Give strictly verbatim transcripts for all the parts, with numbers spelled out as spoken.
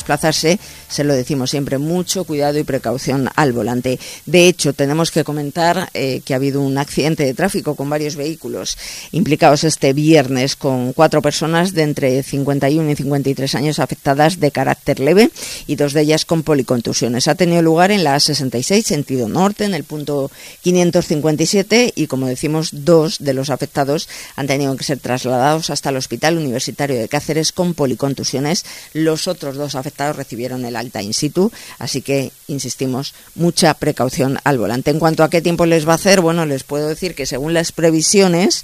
desplazarse, se lo decimos siempre, mucho cuidado y precaución al volante. De hecho, tenemos que comentar eh, que ha habido un accidente de tráfico con varios vehículos implicados este viernes, con cuatro personas de entre cincuenta y uno y cincuenta y tres años afectadas de carácter leve y dos de ellas con policontusiones. Ha tenido lugar en la A sesenta y seis, sentido norte, en el punto quinientos cincuenta y siete, y como decimos, dos de los afectados han tenido que ser trasladados hasta el Hospital Universitario de Cáceres con policontusiones. Los otros dos afectados recibieron el alta in situ, así que, insistimos, mucha precaución al volante. En cuanto a qué tiempo les va a hacer, bueno, les puedo decir que según las previsiones,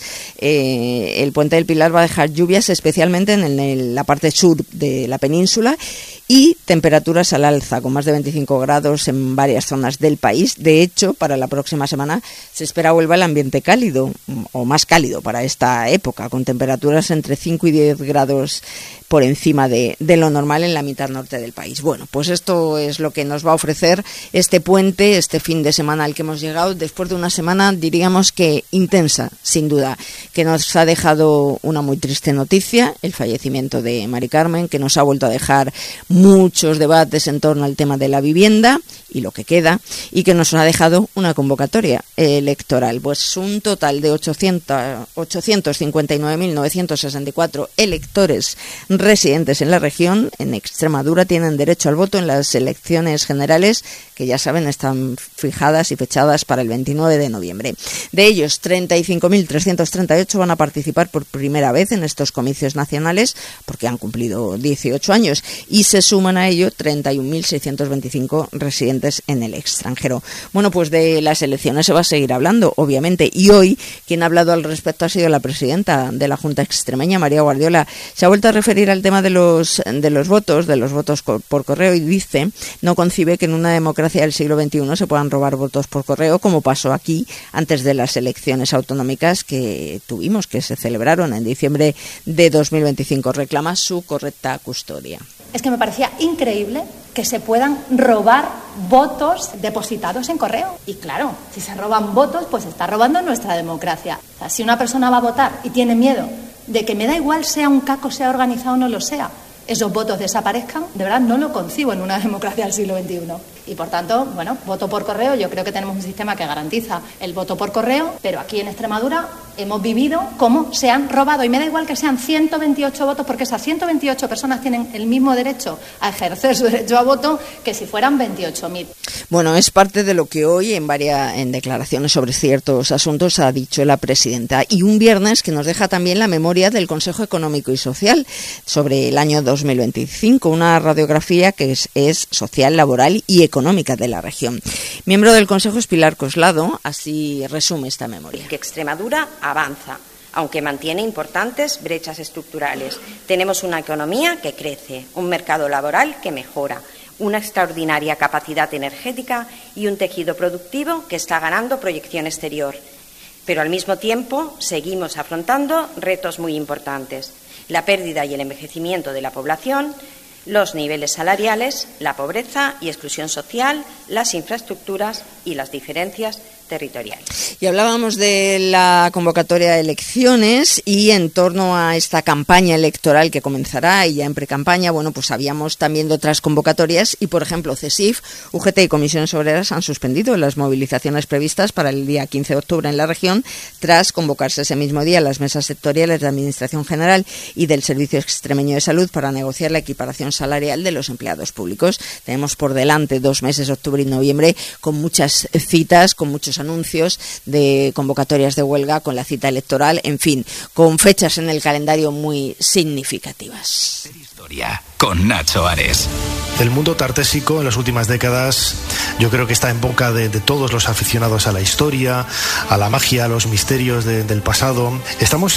eh, el Puente del Pilar va a dejar lluvias especialmente en, el, en la parte sur de la península y temperaturas al alza, con más de veinticinco grados en varias zonas del país. De hecho, para la próxima semana se espera vuelva el ambiente cálido, o más cálido para esta época, con temperaturas entre cinco y diez grados por encima de, de lo normal en la mitad norte del país. Bueno, pues esto es lo que nos va a ofrecer este puente, este fin de semana al que hemos llegado, después de una semana, diríamos que intensa, sin duda, que nos ha dejado una muy triste noticia, el fallecimiento de Mari Carmen, que nos ha vuelto a dejar muchos debates en torno al tema de la vivienda y lo que queda, y que nos ha dejado una convocatoria electoral. Pues un total de ochocientos cincuenta y nueve mil novecientos sesenta y cuatro electores residentes en la región, en Extremadura, tienen derecho al voto en las elecciones generales, que ya saben están fijadas y fechadas para el veintinueve de noviembre. De ellos, treinta y cinco mil trescientos treinta y ocho van a participar por primera vez en estos comicios nacionales, porque han cumplido dieciocho años, y se suman a ello treinta y un mil seiscientos veinticinco residentes en el extranjero. Bueno, pues de las elecciones se va a seguir hablando, obviamente, y hoy quien ha hablado al respecto ha sido la presidenta de la Junta Extremeña, María Guardiola. Se ha vuelto a referir al tema de los, de los votos, de los votos por correo, y dice, no concibe que en una democracia del siglo veintiuno se puedan robar votos por correo, como pasó aquí antes de las elecciones autonómicas que tuvimos, que se celebraron en diciembre de dos mil veinticinco. Reclama su correcta custodia. Es que me parecía increíble que se puedan robar votos depositados en correo. Y claro, si se roban votos, pues se está robando nuestra democracia. O sea, si una persona va a votar y tiene miedo de que me da igual sea un caco, sea organizado o no lo sea, esos votos desaparezcan, de verdad no lo concibo en una democracia del siglo veintiuno. Y por tanto, bueno, voto por correo, yo creo que tenemos un sistema que garantiza el voto por correo, pero aquí en Extremadura hemos vivido cómo se han robado, y me da igual que sean ciento veintiocho votos, porque esas ciento veintiocho personas tienen el mismo derecho a ejercer su derecho a voto que si fueran veintiocho mil. Bueno, es parte de lo que hoy en varias en declaraciones sobre ciertos asuntos ha dicho la presidenta, y un viernes que nos deja también la memoria del Consejo Económico y Social sobre el año dos mil veinticinco, una radiografía que es, es social, laboral y económica de la región. Miembro del Consejo es Pilar Coslado, así resume esta memoria. Que Extremadura avanza, aunque mantiene importantes brechas estructurales. Tenemos una economía que crece, un mercado laboral que mejora, una extraordinaria capacidad energética y un tejido productivo que está ganando proyección exterior. Pero al mismo tiempo seguimos afrontando retos muy importantes: la pérdida y el envejecimiento de la población, los niveles salariales, la pobreza y exclusión social, las infraestructuras y las diferencias territoriales. Y hablábamos de la convocatoria de elecciones, y en torno a esta campaña electoral que comenzará, y ya en precampaña, bueno, pues habíamos también de otras convocatorias, y por ejemplo CESIF, U G T y Comisiones Obreras han suspendido las movilizaciones previstas para el día quince de octubre en la región, tras convocarse ese mismo día las mesas sectoriales de Administración General y del Servicio Extremeño de Salud para negociar la equiparación salarial de los empleados públicos. Tenemos por delante dos meses, octubre y noviembre, con muchas citas, con muchos anuncios de convocatorias de huelga, con la cita electoral, en fin, con fechas en el calendario muy significativas. Historia con Nacho Ares. El mundo tartésico en las últimas décadas yo creo que está en boca de, de todos los aficionados a la historia, a la magia, a los misterios de, del pasado. Estamos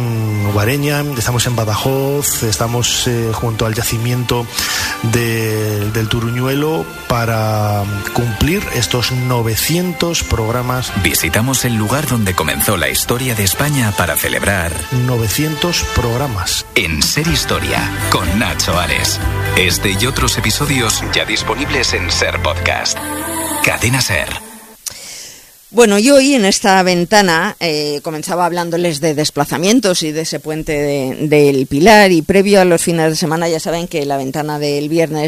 en Guareña, estamos en Badajoz, estamos eh, junto al yacimiento de, del Turuñuelo para cumplir estos novecientos programas. Visitamos el lugar donde comenzó la historia de España para celebrar novecientos programas. En Ser Historia con Nacho Ares. Este y otros episodios ya disponibles en Ser Podcast. Cadena Ser. Bueno, y hoy en esta ventana eh, comenzaba hablándoles de desplazamientos y de ese puente de, del Pilar, y previo a los fines de semana ya saben que la ventana del viernes